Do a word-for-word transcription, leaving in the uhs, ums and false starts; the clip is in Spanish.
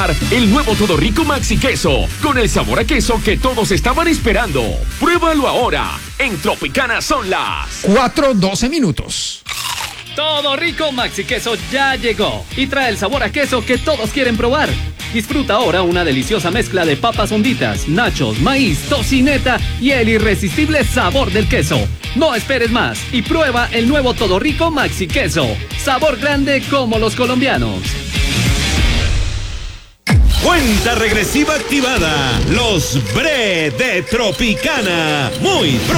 probar el nuevo Todo Rico Maxi Queso, con el sabor a queso que todos estaban esperando. Pruébalo ahora. En Tropicana son las cuatro doce minutos. Todo Rico Maxi Queso ya llegó y trae el sabor a queso que todos quieren probar. Disfruta ahora una deliciosa mezcla de papas honditas, nachos, maíz, tocineta y el irresistible sabor del queso. No esperes más y prueba el nuevo Todo Rico Maxi Queso. Sabor grande como los colombianos. Cuenta regresiva activada. Los Bre de Tropicana. Muy pronto.